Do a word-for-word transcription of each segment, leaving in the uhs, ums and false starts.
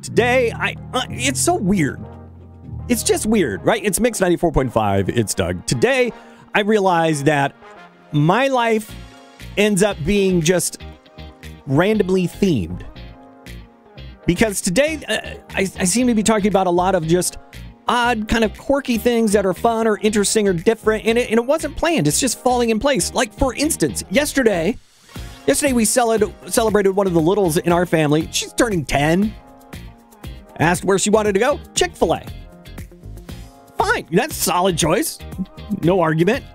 Today, I uh, it's so weird. It's just weird, right? It's Mix ninety-four point five. It's Doug. Today, I realized that my life ends up being just randomly themed. Because today, uh, I, I seem to be talking about a lot of just odd, kind of quirky things that are fun or interesting or different, and it, and it wasn't planned. It's just falling in place. Like, for instance, yesterday, yesterday we cel- celebrated one of the littles in our family. She's turning ten. Asked where she wanted to go. Chick-fil-A. Fine. That's a solid choice. No argument.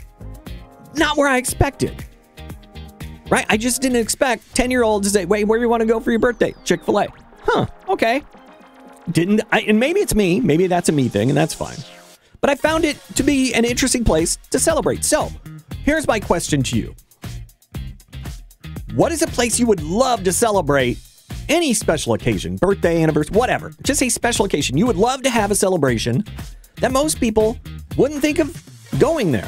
Not where I expected. Right? I just didn't expect ten-year-olds to say, wait, where do you want to go for your birthday? Chick-fil-A. Huh. Okay. Didn't, I, and maybe it's me. Maybe that's a me thing, and that's fine. But I found it to be an interesting place to celebrate. So, here's my question to you. What is a place you would love to celebrate any special occasion, birthday, anniversary, whatever? Just a special occasion. You would love to have a celebration that most people wouldn't think of going there.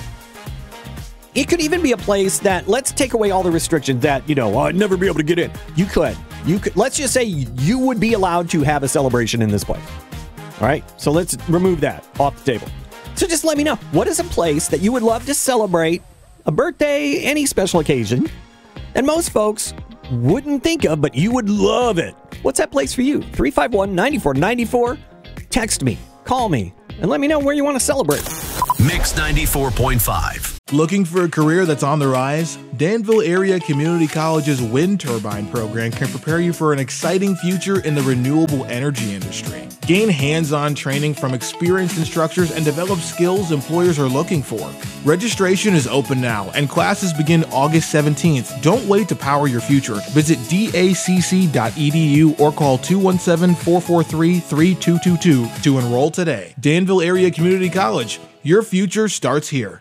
It could even be a place that, let's take away all the restrictions that, you know, oh, I'd never be able to get in. You could. You could. Let's just say you would be allowed to have a celebration in this place. All right? So let's remove that off the table. So just let me know. What is a place that you would love to celebrate a birthday, any special occasion, that most folks wouldn't think of, but you would love it? What's that place for you? three five one, nine four nine four. Text me. Call me. And let me know where you want to celebrate. Mix ninety-four point five. Looking for a career that's on the rise? Danville Area Community College's wind turbine program can prepare you for an exciting future in the renewable energy industry. Gain hands-on training from experienced instructors and develop skills employers are looking for. Registration is open now, and classes begin August seventeenth. Don't wait to power your future. Visit D A C C dot E D U or call two one seven, four four three, three two two two to enroll today. Danville Area Community College. Your future starts here.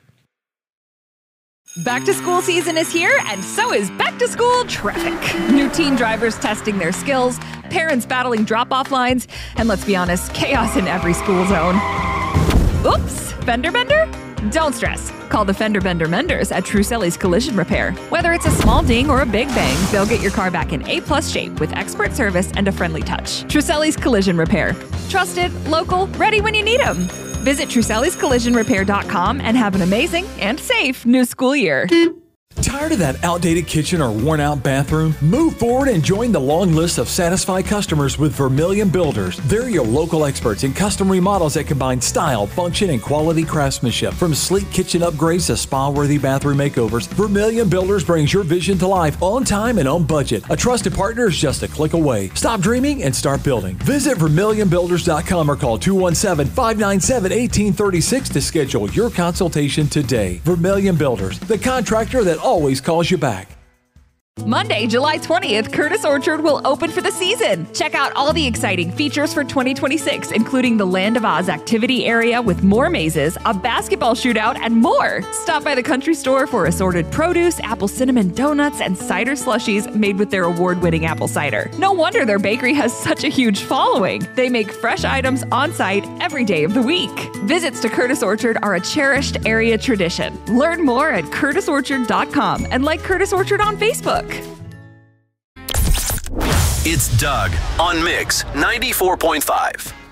Back to school season is here, and so is back to school traffic. New teen drivers testing their skills, parents battling drop-off lines, and let's be honest, chaos in every school zone. Oops, fender bender? Don't stress. Call the Fender Bender Menders at Truselli's Collision Repair. Whether it's a small ding or a big bang, they'll get your car back in A-plus shape with expert service and a friendly touch. Truselli's Collision Repair. Trusted, local, ready when you need them. Visit Truselli's Collision Repair dot com and have an amazing and safe new school year. Tired of that outdated kitchen or worn-out bathroom? Move forward and join the long list of satisfied customers with Vermilion Builders. They're your local experts in custom remodels that combine style, function, and quality craftsmanship. From sleek kitchen upgrades to spa-worthy bathroom makeovers, Vermilion Builders brings your vision to life on time and on budget. A trusted partner is just a click away. Stop dreaming and start building. Visit Vermilion Builders dot com or call two one seven, five nine seven, one eight three six to schedule your consultation today. Vermilion Builders, the contractor that always calls you back. Monday, July twentieth, Curtis Orchard will open for the season. Check out all the exciting features for twenty twenty-six, including the Land of Oz activity area with more mazes, a basketball shootout, and more. Stop by the country store for assorted produce, apple cinnamon donuts, and cider slushies made with their award-winning apple cider. No wonder their bakery has such a huge following. They make fresh items on site every day of the week. Visits to Curtis Orchard are a cherished area tradition. Learn more at Curtis Orchard dot com and like Curtis Orchard on Facebook. It's Doug on Mix ninety-four point five.